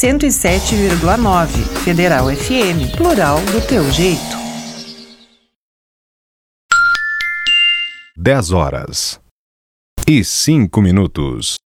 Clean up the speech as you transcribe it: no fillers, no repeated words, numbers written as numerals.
107,9. Federal FM, plural do teu jeito. 10 horas e 5 minutos.